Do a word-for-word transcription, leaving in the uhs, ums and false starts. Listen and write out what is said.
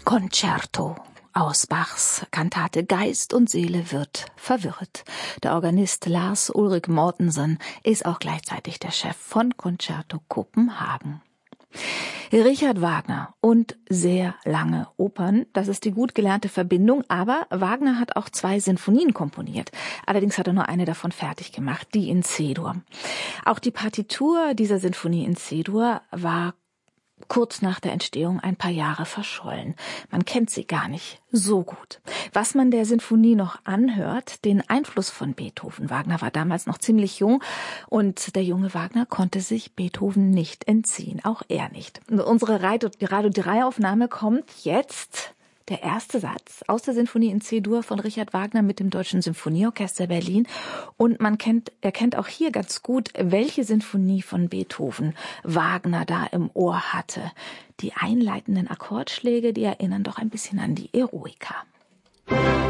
Concerto aus Bachs Kantate Geist und Seele wird verwirrt. Der Organist Lars Ulrik Mortensen ist auch gleichzeitig der Chef von Concerto Kopenhagen. Richard Wagner und sehr lange Opern, das ist die gut gelernte Verbindung, aber Wagner hat auch zwei Sinfonien komponiert. Allerdings hat er nur eine davon fertig gemacht, die in C-Dur. Auch die Partitur dieser Sinfonie in C-Dur war kurz nach der Entstehung ein paar Jahre verschollen. Man kennt sie gar nicht so gut. Was man der Sinfonie noch anhört, den Einfluss von Beethoven. Wagner war damals noch ziemlich jung und der junge Wagner konnte sich Beethoven nicht entziehen, auch er nicht. Unsere Radio drei Aufnahme kommt jetzt. Der erste Satz aus der Sinfonie in C-Dur von Richard Wagner mit dem Deutschen Symphonieorchester Berlin. Und man kennt, erkennt auch hier ganz gut, welche Sinfonie von Beethoven Wagner da im Ohr hatte. Die einleitenden Akkordschläge, die erinnern doch ein bisschen an die Eroica.